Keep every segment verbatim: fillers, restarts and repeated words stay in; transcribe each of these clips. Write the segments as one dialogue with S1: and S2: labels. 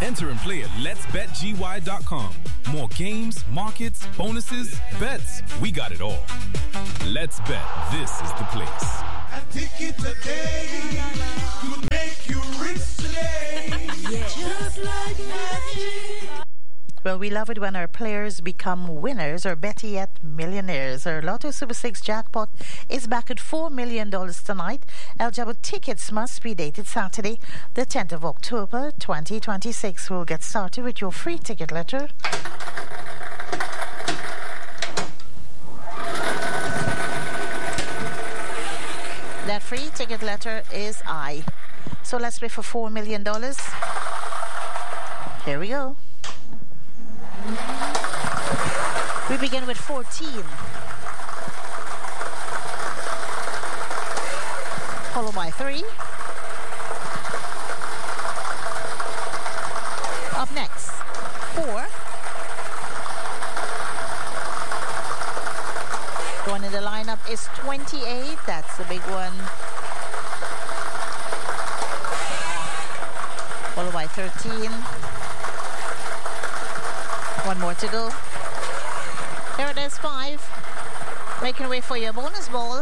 S1: Enter and play at lets bet G Y dot com. More games, markets, bonuses, bets. We got it all. Let's Bet. This is the place.
S2: A ticket today could make you rich today. Yeah. Just like magic.
S3: Well, we love it when our players become winners, or better yet, millionaires. Our Lotto Super six jackpot is back at four million dollars tonight. Eligible tickets must be dated Saturday, the tenth of October, twenty twenty-six. We'll get started with your free ticket letter. That free ticket letter is I. So let's play for four million dollars. Here we go. We begin with fourteen, followed by three. Up next, four. The one in the lineup is twenty-eight. That's the big one. Followed by thirteen. One more to go. Here it is, five. Making way for your bonus ball.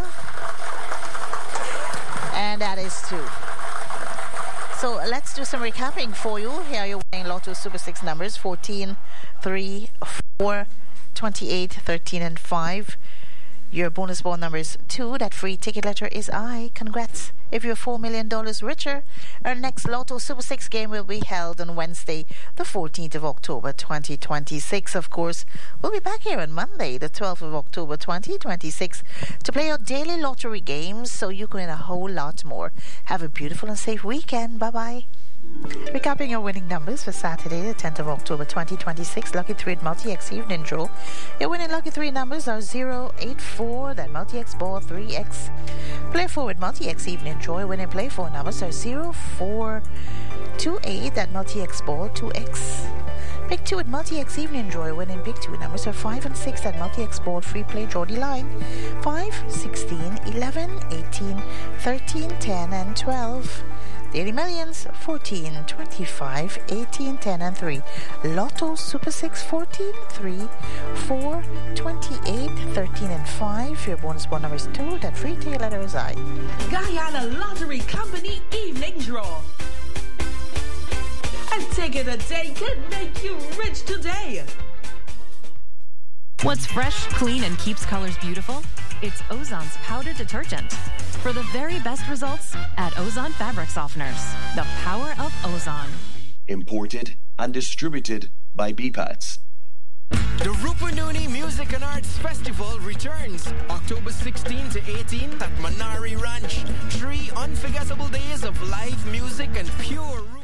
S3: And that is two. So let's do some recapping for you. Here are your winning Lotto Super six numbers: fourteen, three, four, twenty-eight, thirteen, and five. Your bonus ball number is two. That free ticket letter is I. Congrats. If you're four million dollars richer, our next Lotto Super six game will be held on Wednesday, the fourteenth of October, twenty twenty-six. Of course, we'll be back here on Monday, the twelfth of October, twenty twenty-six, to play our daily lottery games so you can win a whole lot more. Have a beautiful and safe weekend. Bye-bye. Recapping your winning numbers for Saturday, the tenth of October, twenty twenty-six. Lucky three at Multi-X Evening Draw. Your winning lucky three numbers are zero, eight, four. That Multi-X ball three X. Play four with Multi-X Evening Draw. Your winning play four numbers are zero, four, two, eight. That Multi-X ball two X. Pick two at Multi-X Evening Draw. Your winning pick two numbers are five and six. That Multi-X ball free play draw the line. five, sixteen, eleven, eighteen, thirteen, ten, and twelve. Daily Millions, fourteen, twenty-five, eighteen, ten, and three. Lotto Super six, fourteen, three, four, twenty-eight, thirteen, and five. Your bonus ball number is two. That free ticket letter is I.
S4: Guyana Lottery Company Evening Draw. And take it a day could make you rich today.
S5: What's fresh, clean, and keeps colors beautiful? It's Ozon's powder detergent. For the very best results, add Ozon fabric softeners. The power of Ozon.
S6: Imported and distributed by B PATS.
S7: The Rupununi Music and Arts Festival returns October sixteenth to eighteenth at Manari Ranch. Three unforgettable days of live music and pure